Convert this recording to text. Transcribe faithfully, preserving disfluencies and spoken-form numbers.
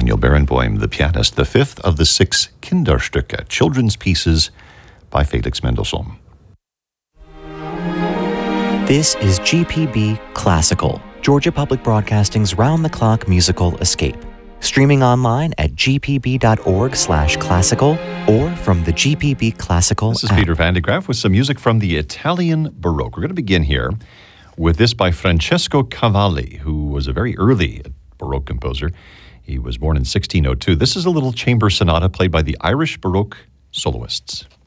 Daniel Barenboim, the pianist, the fifth of the six Kinderstücke, children's pieces by Felix Mendelssohn. This is G P B Classical, Georgia Public Broadcasting's round-the-clock musical escape. Streaming online at gpb.org slash classical or from the G P B Classical This is app. Peter Van de Graaf with some music from the Italian Baroque. We're going to begin here with this by Francesco Cavalli, who was a very early Baroque composer. He was born in sixteen oh two. This is a little chamber sonata played by the Irish Baroque soloists.